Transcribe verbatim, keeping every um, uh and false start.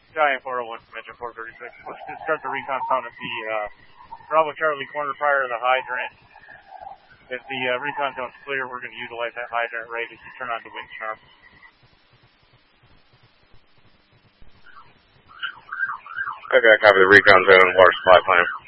Giant four oh one, Dimension four thirty-six. Let's just start the recon sound at the uh, Bravo Charlie corner prior to the hydrant. If the uh, recon zone's clear, we're going to utilize that hydrant right as you turn on the wind sharp. Okay, copy the recon zone, water supply plan.